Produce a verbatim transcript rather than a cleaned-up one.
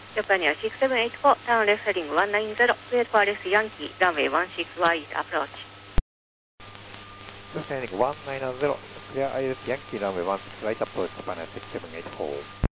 Japan Air six seven eight four, turn left heading one nine zero, cleared for Alice Yankee, runway one six wide approach. Left heading one nine zero, clear Alice Yankee, runway one six wide approach, Japan Air six seven eight four.